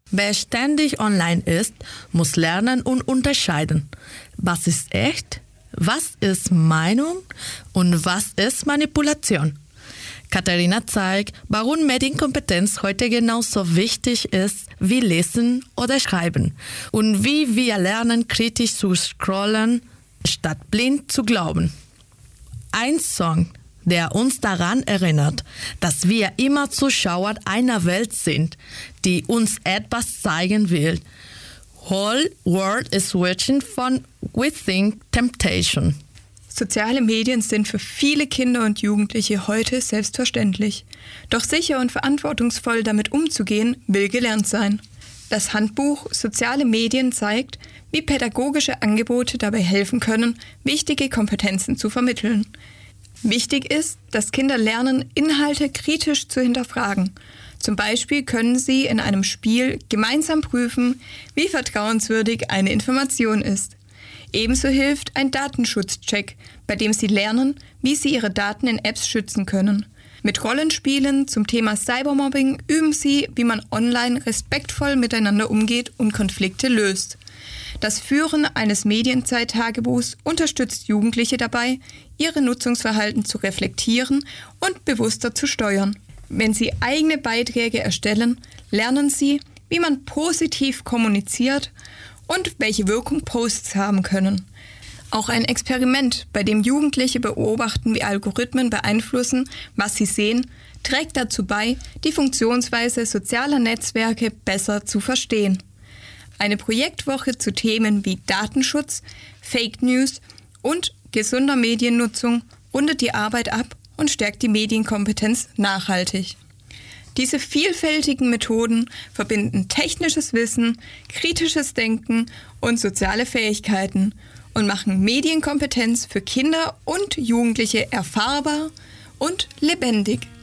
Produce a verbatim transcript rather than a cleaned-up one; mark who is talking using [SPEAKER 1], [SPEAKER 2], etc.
[SPEAKER 1] Wer ständig online ist, muss lernen und unterscheiden. Was ist echt? Was ist Meinung? Und was ist Manipulation? Katharina zeigt, warum Medienkompetenz heute genauso wichtig ist wie Lesen oder Schreiben und wie wir lernen, kritisch zu scrollen, statt blind zu glauben. Ein Song, der uns daran erinnert, dass wir immer Zuschauer einer Welt sind, die uns etwas zeigen will. Whole World is Watching von Within Temptation.
[SPEAKER 2] Soziale Medien sind für viele Kinder und Jugendliche heute selbstverständlich. Doch sicher und verantwortungsvoll damit umzugehen, will gelernt sein. Das Handbuch Soziale Medien zeigt, wie pädagogische Angebote dabei helfen können, wichtige Kompetenzen zu vermitteln. Wichtig ist, dass Kinder lernen, Inhalte kritisch zu hinterfragen. Zum Beispiel können sie in einem Spiel gemeinsam prüfen, wie vertrauenswürdig eine Information ist. Ebenso hilft ein Datenschutzcheck, bei dem sie lernen, wie sie ihre Daten in Apps schützen können. Mit Rollenspielen zum Thema Cybermobbing üben sie, wie man online respektvoll miteinander umgeht und Konflikte löst. Das Führen eines Medienzeittagebuchs unterstützt Jugendliche dabei, ihre Nutzungsverhalten zu reflektieren und bewusster zu steuern. Wenn sie eigene Beiträge erstellen, lernen sie, wie man positiv kommuniziert und welche Wirkung Posts haben können. Auch ein Experiment, bei dem Jugendliche beobachten, wie Algorithmen beeinflussen, was sie sehen, trägt dazu bei, die Funktionsweise sozialer Netzwerke besser zu verstehen. Eine Projektwoche zu Themen wie Datenschutz, Fake News und gesunder Mediennutzung rundet die Arbeit ab und stärkt die Medienkompetenz nachhaltig. Diese vielfältigen Methoden verbinden technisches Wissen, kritisches Denken und soziale Fähigkeiten und machen Medienkompetenz für Kinder und Jugendliche erfahrbar und lebendig.